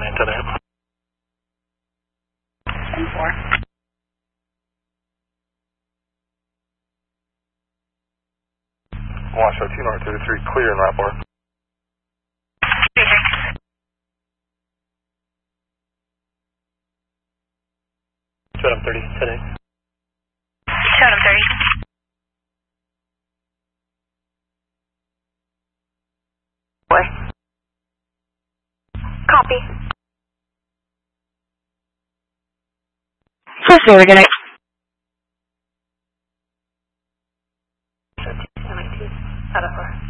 10 10-4. Washoe 2 North 33, clear in Rapport. Chatham 30, 10 Chatham 30. Boy. Copy. First floor, good night. MIT, out of 4.